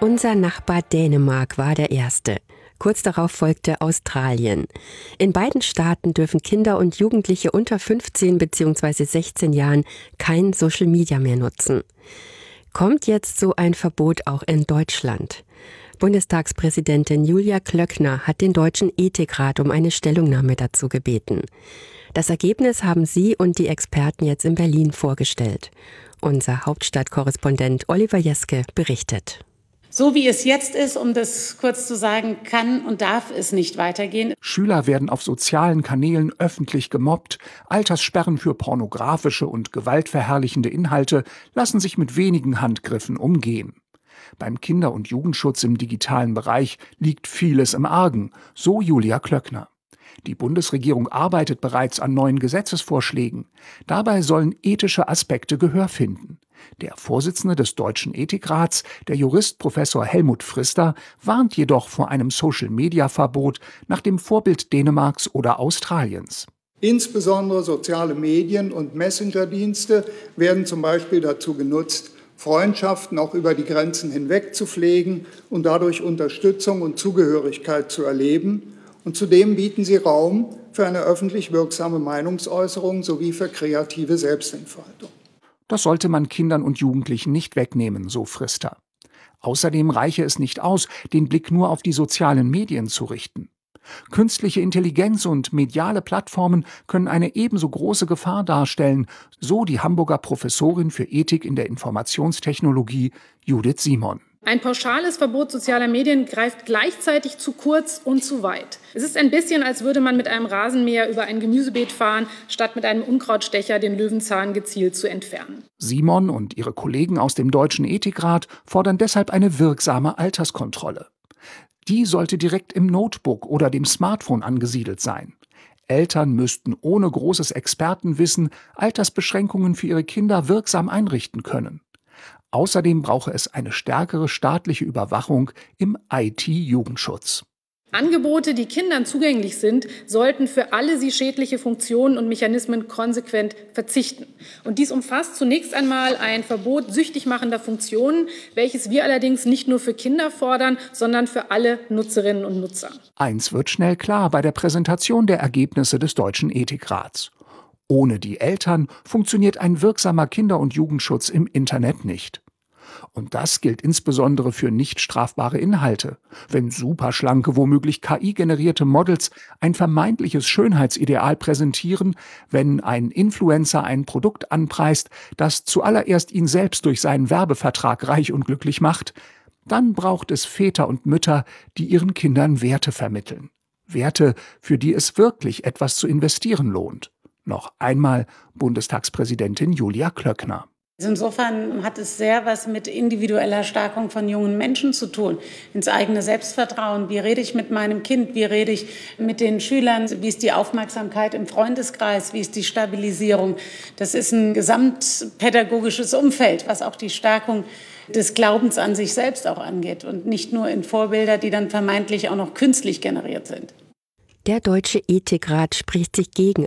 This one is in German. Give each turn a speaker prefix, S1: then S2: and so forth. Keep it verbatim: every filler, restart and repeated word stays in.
S1: Unser Nachbar Dänemark war der erste. Kurz darauf folgte Australien. In beiden Staaten dürfen Kinder und Jugendliche unter fünfzehn bzw. sechzehn Jahren kein Social Media mehr nutzen. Kommt jetzt so ein Verbot auch in Deutschland? Bundestagspräsidentin Julia Klöckner hat den Deutschen Ethikrat um eine Stellungnahme dazu gebeten. Das Ergebnis haben sie und die Experten jetzt in Berlin vorgestellt. Unser Hauptstadtkorrespondent Oliver Jeske berichtet.
S2: So wie es jetzt ist, um das kurz zu sagen, kann und darf es nicht weitergehen.
S3: Schüler werden auf sozialen Kanälen öffentlich gemobbt. Alterssperren für pornografische und gewaltverherrlichende Inhalte lassen sich mit wenigen Handgriffen umgehen. Beim Kinder- und Jugendschutz im digitalen Bereich liegt vieles im Argen, so Julia Klöckner. Die Bundesregierung arbeitet bereits an neuen Gesetzesvorschlägen. Dabei sollen ethische Aspekte Gehör finden. Der Vorsitzende des Deutschen Ethikrats, der Jurist Professor Helmut Frister, warnt jedoch vor einem Social-Media-Verbot nach dem Vorbild Dänemarks oder Australiens.
S4: Insbesondere soziale Medien und Messenger-Dienste werden zum Beispiel dazu genutzt, Freundschaften auch über die Grenzen hinweg zu pflegen und dadurch Unterstützung und Zugehörigkeit zu erleben. Und zudem bieten sie Raum für eine öffentlich wirksame Meinungsäußerung sowie für kreative Selbstentfaltung.
S3: Das sollte man Kindern und Jugendlichen nicht wegnehmen, so Frister. Außerdem reiche es nicht aus, den Blick nur auf die sozialen Medien zu richten. Künstliche Intelligenz und mediale Plattformen können eine ebenso große Gefahr darstellen, so die Hamburger Professorin für Ethik in der Informationstechnologie Judith Simon.
S5: Ein pauschales Verbot sozialer Medien greift gleichzeitig zu kurz und zu weit. Es ist ein bisschen, als würde man mit einem Rasenmäher über ein Gemüsebeet fahren, statt mit einem Unkrautstecher den Löwenzahn gezielt zu entfernen.
S3: Simon und ihre Kollegen aus dem Deutschen Ethikrat fordern deshalb eine wirksame Alterskontrolle. Die sollte direkt im Notebook oder dem Smartphone angesiedelt sein. Eltern müssten ohne großes Expertenwissen Altersbeschränkungen für ihre Kinder wirksam einrichten können. Außerdem brauche es eine stärkere staatliche Überwachung im I T-Jugendschutz.
S5: Angebote, die Kindern zugänglich sind, sollten für alle sie schädliche Funktionen und Mechanismen konsequent verzichten. Und dies umfasst zunächst einmal ein Verbot süchtig machender Funktionen, welches wir allerdings nicht nur für Kinder fordern, sondern für alle Nutzerinnen und Nutzer.
S3: Eins wird schnell klar bei der Präsentation der Ergebnisse des Deutschen Ethikrats. Ohne die Eltern funktioniert ein wirksamer Kinder- und Jugendschutz im Internet nicht. Und das gilt insbesondere für nicht strafbare Inhalte. Wenn superschlanke, womöglich K I-generierte Models ein vermeintliches Schönheitsideal präsentieren, wenn ein Influencer ein Produkt anpreist, das zuallererst ihn selbst durch seinen Werbevertrag reich und glücklich macht, dann braucht es Väter und Mütter, die ihren Kindern Werte vermitteln. Werte, für die es wirklich etwas zu investieren lohnt. Noch einmal Bundestagspräsidentin Julia Klöckner.
S2: Insofern hat es sehr was mit individueller Stärkung von jungen Menschen zu tun. Ins eigene Selbstvertrauen. Wie rede ich mit meinem Kind? Wie rede ich mit den Schülern? Wie ist die Aufmerksamkeit im Freundeskreis? Wie ist die Stabilisierung? Das ist ein gesamtpädagogisches Umfeld, was auch die Stärkung des Glaubens an sich selbst auch angeht. Und nicht nur in Vorbilder, die dann vermeintlich auch noch künstlich generiert sind.
S1: Der Deutsche Ethikrat spricht sich gegen